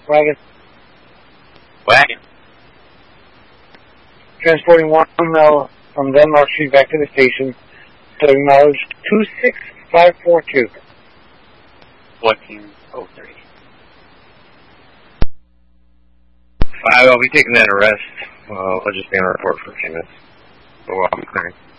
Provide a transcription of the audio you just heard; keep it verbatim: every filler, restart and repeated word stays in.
Wagon. Wagon. Transporting one male from Denmark Street back to the station. So acknowledge two six five four two. fourteen oh three. Five, I'll be taking that arrest. Uh, I'll just be on a report for a few minutes. So, well, I'm clearing.